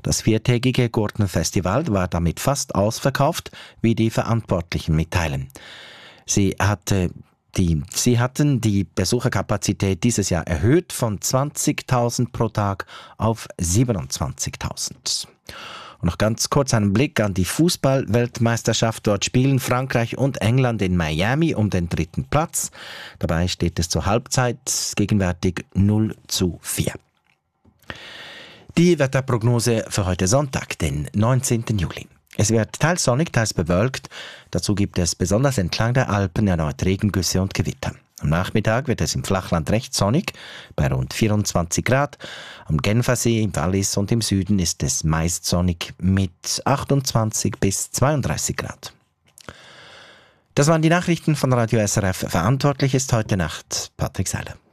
Das viertägige Gurtenfestival war damit fast ausverkauft, wie die Verantwortlichen mitteilen. Sie hatten die Besucherkapazität dieses Jahr erhöht von 20.000 pro Tag auf 27.000. Und noch ganz kurz einen Blick an die Fußball-Weltmeisterschaft. Dort spielen Frankreich und England in Miami um den 3. Platz. Dabei steht es zur Halbzeit gegenwärtig 0:4. Die Wetterprognose für heute Sonntag, den 19. Juli. Es wird teils sonnig, teils bewölkt. Dazu gibt es besonders entlang der Alpen erneut Regengüsse und Gewitter. Am Nachmittag wird es im Flachland recht sonnig, bei rund 24 Grad. Am Genfersee, im Wallis und im Süden ist es meist sonnig mit 28 bis 32 Grad. Das waren die Nachrichten von Radio SRF. Verantwortlich ist heute Nacht Patrick Seiler.